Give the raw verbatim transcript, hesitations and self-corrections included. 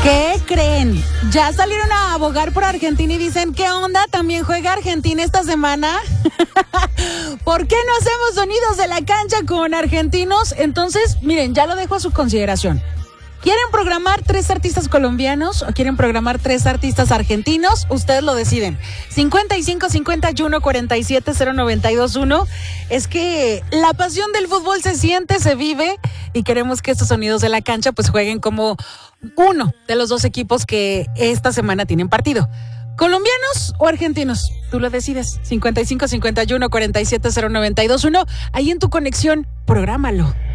¿Qué creen? Ya salieron a abogar por Argentina y dicen, ¿qué onda? ¿También juega Argentina esta semana? ¿Por qué no hacemos sonidos de la cancha con argentinos? Entonces, miren, ya lo dejo a su consideración. ¿Quieren programar tres artistas colombianos o quieren programar tres artistas argentinos? Ustedes lo deciden. cincuenta y cinco, cincuenta y uno, cuarenta y siete, cero noventa y dos uno. Es que la pasión del fútbol se siente, se vive y queremos que estos sonidos de la cancha pues jueguen como uno de los dos equipos que esta semana tienen partido. ¿Colombianos o argentinos? Tú lo decides. cincuenta y cinco, cincuenta y uno, cuarenta y siete, cero noventa y dos uno. Ahí en tu conexión, prográmalo.